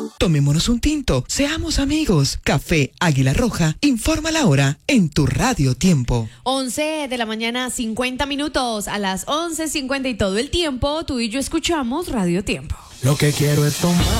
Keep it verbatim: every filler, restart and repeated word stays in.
Tomémonos un tinto, seamos amigos. Café Águila Roja, informa la hora en tu Radio Tiempo. once de la mañana, cincuenta minutos. A las once cincuenta y todo el tiempo, tú y yo escuchamos Radio Tiempo. Lo que quiero es tomar.